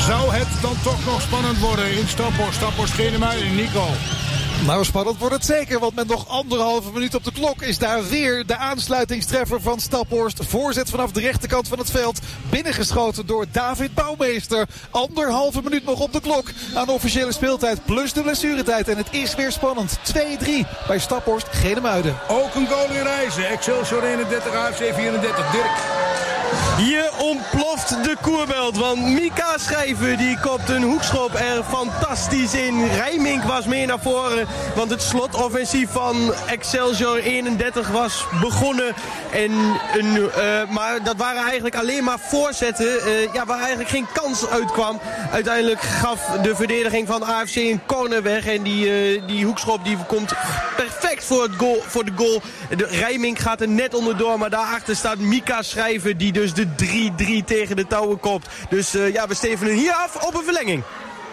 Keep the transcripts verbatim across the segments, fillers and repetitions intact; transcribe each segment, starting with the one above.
Zou het dan toch nog spannend worden in Staphorst? Staphorst Genemuiden, Nico. Nou, spannend wordt het zeker, want met nog anderhalve minuut op de klok is daar weer de aansluitingstreffer van Staphorst. Voorzet vanaf de rechterkant van het veld, binnengeschoten door David Bouwmeester. Anderhalve minuut nog op de klok aan de officiële speeltijd, plus de blessuretijd. En het is weer spannend. twee drie bij Staphorst Genemuiden. Ook een goal in Reizen. Excelsior eenendertig, A F C vierendertig. Dirk. Hier ontploft de koerbelt, want Mika Schrijven die kopt een hoekschop er fantastisch in. Rijmink was meer naar voren, want het slotoffensief van Excelsior eenendertig was begonnen. En een, uh, maar dat waren eigenlijk alleen maar voorzetten, uh, ja, waar eigenlijk geen kans uitkwam. Uiteindelijk gaf de verdediging van A F C een corner weg en die, uh, die hoekschop die komt perfect voor, het goal, voor de goal. De Rijmink gaat er net onderdoor, maar daarachter staat Mika Schrijven die dus de drie drie tegen de touwen kopt. Dus uh, ja, we stevenen hier af op een verlenging.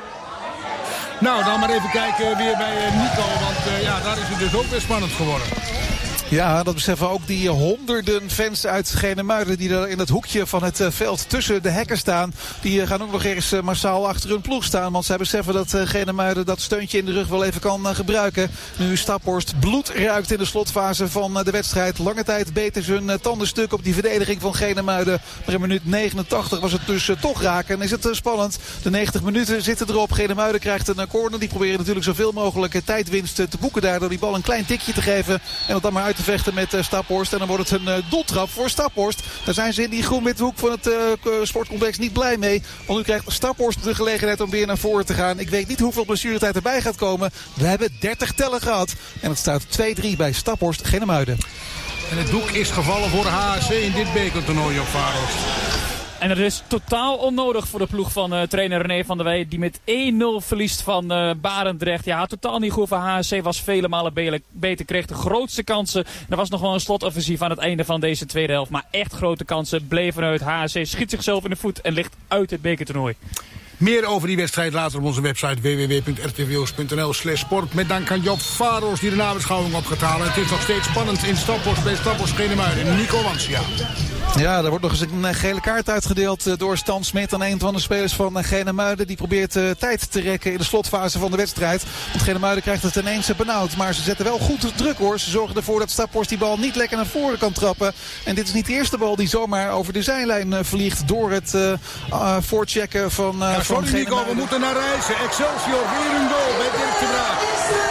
Nou, dan maar even kijken weer bij uh, Nico, want uh, ja, daar is het dus ook weer spannend geworden. Ja, dat beseffen ook die honderden fans uit Genemuiden die er in het hoekje van het veld tussen de hekken staan. Die gaan ook nog eens massaal achter hun ploeg staan. Want zij beseffen dat Genemuiden dat steuntje in de rug wel even kan gebruiken. Nu Staphorst bloed ruikt in de slotfase van de wedstrijd. Lange tijd beten ze hun tanden stuk op die verdediging van Genemuiden. Maar in minuut negenentachtig was het dus toch raken. En is het spannend. De negentig minuten zitten erop. Genemuiden krijgt een corner. Die proberen natuurlijk zoveel mogelijk tijdwinst te boeken daar. Door die bal een klein tikje te geven. En dat dan maar uit te vechten met uh, Staphorst. En dan wordt het een uh, doeltrap voor Staphorst. Daar zijn ze in die groen-witte hoek van het uh, sportcomplex niet blij mee. Want nu krijgt Staphorst de gelegenheid om weer naar voren te gaan. Ik weet niet hoeveel blessuretijd erbij gaat komen. We hebben dertig tellen gehad. En het staat twee drie bij Staphorst Genemuiden. En het doek is gevallen voor de H A C in dit bekertoernooi op Varos. En dat is totaal onnodig voor de ploeg van uh, trainer René van der Wij. Die met één nul verliest van uh, Barendrecht. Ja, totaal niet goed voor H A C. Was vele malen be- beter. Kreeg de grootste kansen. Er was nog wel een slotoffensief aan het einde van deze tweede helft. Maar echt grote kansen bleven uit. H A C schiet zichzelf in de voet en ligt uit het bekertoernooi. Meer over die wedstrijd later op onze website w w w punt r t v o s punt n l slash sport. Met dank aan Job Varos die de nabeschouwing op gaat halen. Het is nog steeds spannend in Staphorst bij Staphorst Genemuiden. Nico Wansia. Ja, er wordt nog eens een gele kaart uitgedeeld door Stan Smit aan een van de spelers van Genemuiden. Die probeert uh, tijd te rekken in de slotfase van de wedstrijd. Want Genemuiden krijgt het ineens benauwd. Maar ze zetten wel goed druk hoor. Ze zorgen ervoor dat Staphorst die bal niet lekker naar voren kan trappen. En dit is niet de eerste bal die zomaar over de zijlijn uh, vliegt door het uh, uh, voorchecken van, uh, ja, van sorry Nico, we moeten naar Reizen. Excelsior, weer een goal bij Dirk de Graaf.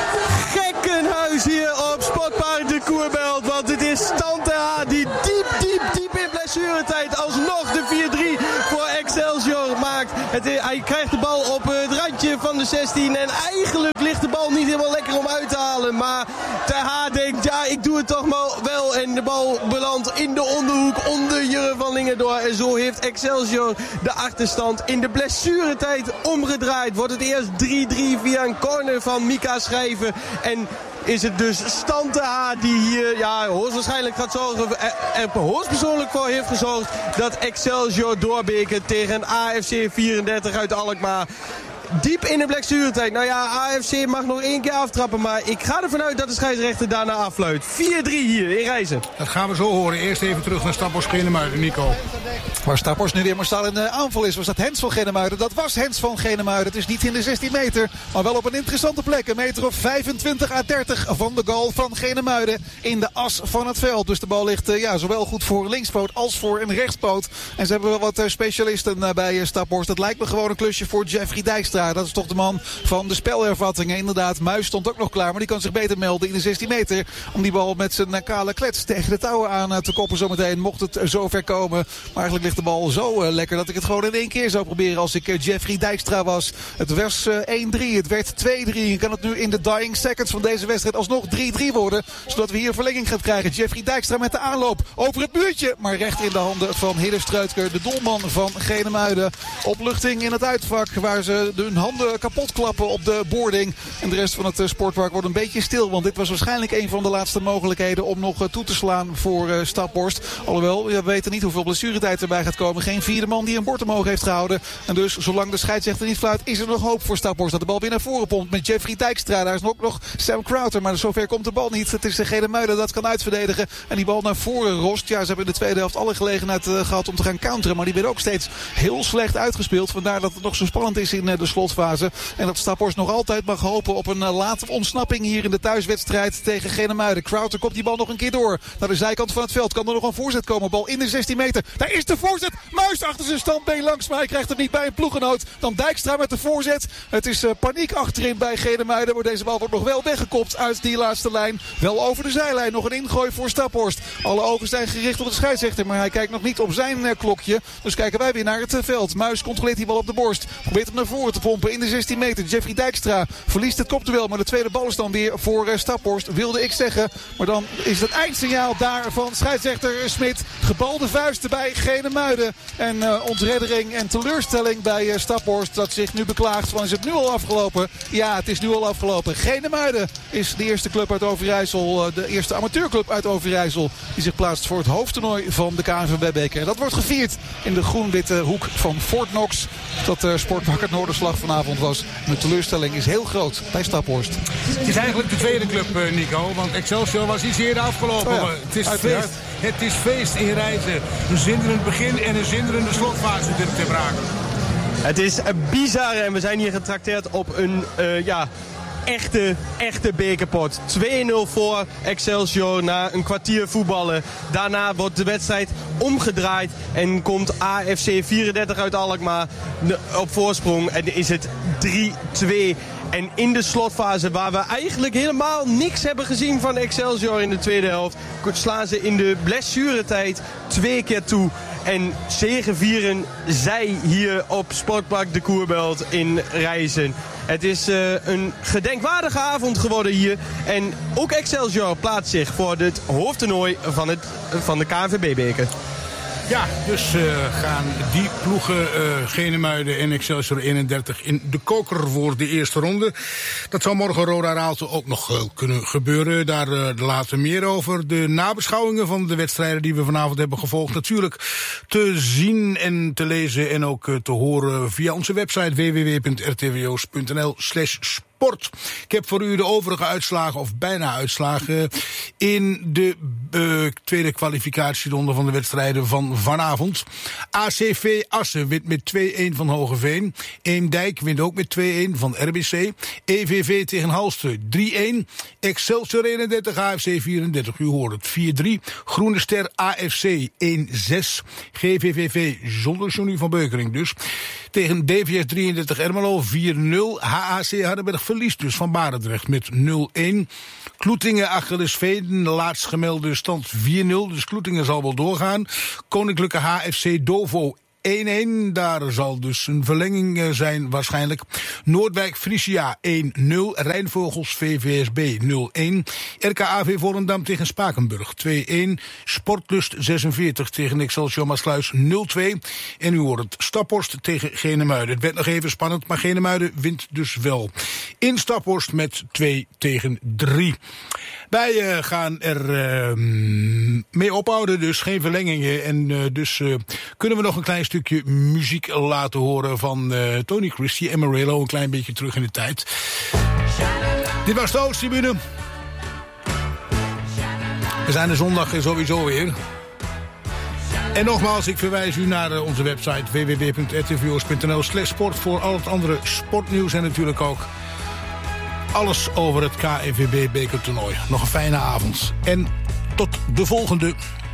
Gekkenhuis hier op Sportpark de Koerbelt. Want het is Tante H die diep, diep, diep in blessuretijd alsnog de vier drie voor Excelsior maakt. Het, hij krijgt de bal op het randje van de zestien. En eigenlijk ligt de bal niet helemaal lekker om uit te halen. Maar Ter H denkt, ja, ik doe het toch maar wel. En de bal belandt in de onderhoek onder Jurre van Lingendoor. En zo heeft Excelsior de achterstand in de blessuretijd omgedraaid. Wordt het eerst drie drie via een corner van Mika Schrijven. En is het dus Tante H die hier ja, hoogstwaarschijnlijk gaat zorgen, er, er hoogstpersoonlijk voor heeft gezorgd dat Excelsior doorbekert tegen A F C vierendertig uit Alkmaar. Diep in de blessuretijd. Nou ja, A F C mag nog één keer aftrappen. Maar ik ga ervan uit dat de scheidsrechter daarna affluit. vier drie hier in Reizen. Dat gaan we zo horen. Eerst even terug naar Staphorst Genemuiden, Nico. Waar Staphorst nu weer massaal in de aanval is. Was dat Hens van Genemuiden? Dat was Hens van Genemuiden. Het is niet in de zestien meter. Maar wel op een interessante plek. Een meter of vijfentwintig à dertig van de goal van Genemuiden. In de as van het veld. Dus de bal ligt uh, ja, zowel goed voor een linkspoot als voor een rechtspoot. En ze hebben wel wat uh, specialisten uh, bij uh, Staphorst. Dat lijkt me gewoon een klusje voor Jeffrey Dijkstra. Dat is toch de man van de spelervattingen. Inderdaad, Muis stond ook nog klaar. Maar die kan zich beter melden in de zestien meter. Om die bal met zijn kale klets tegen de touwen aan te koppen zometeen. Mocht het zover komen. Maar eigenlijk ligt de bal zo uh, lekker dat ik het gewoon in één keer zou proberen als ik uh, Jeffrey Dijkstra was. Het was uh, één drie. Het werd twee drie. En kan het nu in de dying seconds van deze wedstrijd alsnog drie drie worden. Zodat we hier verlenging gaan krijgen. Jeffrey Dijkstra met de aanloop over het muurtje. Maar recht in de handen van Hidde Struitker. De doelman van Genemuiden. Opluchting in het uitvak waar ze hun handen kapot klappen op de boarding. En de rest van het uh, sportpark wordt een beetje stil. Want dit was waarschijnlijk een van de laatste mogelijkheden om nog uh, toe te slaan voor uh, Staphorst. Alhoewel, we weten niet hoeveel blessuretijd tijd erbij gaat komen. Geen vierde man die een bord omhoog heeft gehouden. En dus, zolang de scheidsrechter niet fluit, is er nog hoop voor Staphorst. Dat de bal weer naar voren pompt met Jeffrey Dijkstra. Daar is ook nog Sam Crowther, maar zover komt de bal niet. Het is de Genemuiden dat kan uitverdedigen. En die bal naar voren rost. Ja, ze hebben in de tweede helft alle gelegenheid uh, gehad om te gaan counteren. Maar die werden ook steeds heel slecht uitgespeeld. Vandaar dat het nog zo spannend is in uh, de slotfase. En dat Staphorst nog altijd mag hopen op een uh, late ontsnapping hier in de thuiswedstrijd tegen Genemuiden. Crowther komt die bal nog een keer door naar de zijkant van het veld. Kan er nog een voorzet komen? Bal in de zestien meter. Daar is de voorzet. Muis achter zijn standbeen langs, maar hij krijgt het niet bij een ploegenoot. Dan Dijkstra met de voorzet. Het is uh, paniek achterin bij Genemuiden. Maar deze bal wordt nog wel weggekopt uit die laatste lijn. Wel over de zijlijn. Nog een ingooi voor Staphorst. Alle ogen zijn gericht op de scheidsrechter, maar hij kijkt nog niet op zijn uh, klokje. Dus kijken wij weer naar het uh, veld. Muis controleert die bal op de borst. Probeert hem naar voren te pompen in de zestien meter. Jeffrey Dijkstra verliest het kopduel, maar de tweede bal is dan weer voor uh, Staphorst. Wilde ik zeggen. Maar dan is het eindsignaal daar van scheidsrechter Smit. Gebalde vuisten bij Genemuiden. En uh, ontreddering en teleurstelling bij uh, Staphorst, dat zich nu beklaagt van is het nu al afgelopen? Ja, het is nu al afgelopen. Genemuiden is de eerste club uit Overijssel, uh, de eerste amateurclub uit Overijssel, die zich plaatst voor het hoofdtoernooi van de K N V B-beker. En dat wordt gevierd in de groen-witte hoek van Fort Knox. Dat uh, Sportpark het Noorderslag vanavond was. En de teleurstelling is heel groot bij Staphorst. Het is eigenlijk de tweede club, uh, Nico. Want Excelsior was iets eerder afgelopen. Oh ja, het is feest. Het is feest in Reizen. Een zinderend begin en een zinderende slotfase durf te braken. Het is bizar en we zijn hier getrakteerd op een uh, ja, echte, echte bekerpot. twee nul voor Excelsior na een kwartier voetballen. Daarna wordt de wedstrijd omgedraaid en komt A F C vierendertig uit Alkmaar op voorsprong. En is het drie twee. En in de slotfase, waar we eigenlijk helemaal niks hebben gezien van Excelsior in de tweede helft, slaan ze in de blessuretijd twee keer toe. En zegevieren zij hier op Sportpark de Koerbelt in Reizen. Het is uh, een gedenkwaardige avond geworden hier. En ook Excelsior plaatst zich voor het hoofdtoernooi van, het, van de K N V B-beker. Ja, dus uh, gaan die ploegen, uh, Genemuiden en Excelsior eenendertig, in de koker voor de eerste ronde. Dat zal morgen Roda Raalte ook nog uh, kunnen gebeuren. Daar uh, later meer over. De nabeschouwingen van de wedstrijden die we vanavond hebben gevolgd, natuurlijk te zien en te lezen en ook uh, te horen via onze website w w w punt r t v o s punt n l slash sport. Ik heb voor u de overige uitslagen, of bijna uitslagen, in de uh, tweede kwalificatieronde van de wedstrijden van vanavond. A C V Assen wint met twee-een van Hogeveen. Eemdijk wint ook met twee-een van R B C. E V V tegen Halsten drie-een. Excelsior eenendertig, A F C vierendertig. U hoort het, vier drie. Groene Ster A F C een-zes. G V V V zonder Johnny van Beukering dus. Tegen D V S drieëndertig Ermelo vier nul. H A C Hardenberg verliest dus van Barendrecht met nul-een. Kloetingen Achillesveen, laatst gemelde stand vier nul. Dus Kloetingen zal wel doorgaan. Koninklijke H F C Dovo een-een, daar zal dus een verlenging zijn waarschijnlijk. Noordwijk Frisia een nul, Rijnvogels V V S B nul-een, R K A V Volendam tegen Spakenburg twee-een, Sportlust zesenveertig tegen Excelsior Maasluis nul-twee. En u hoort het, Staphorst tegen Genemuiden. Het werd nog even spannend, maar Genemuiden wint dus wel. In Staphorst met twee tegen drie. Wij uh, gaan er uh, mee ophouden, dus geen verlengingen. En uh, dus uh, kunnen we nog een klein stukje muziek laten horen van uh, Tony Christie en Morello. Een klein beetje terug in de tijd. Dit was de Oosttribune. We zijn er zondag sowieso weer. En nogmaals, ik verwijs u naar uh, onze website w w w punt r t v o s punt n l slash sport voor al het andere sportnieuws en natuurlijk ook alles over het K N V B bekertoernooi. Nog een fijne avond en tot de volgende.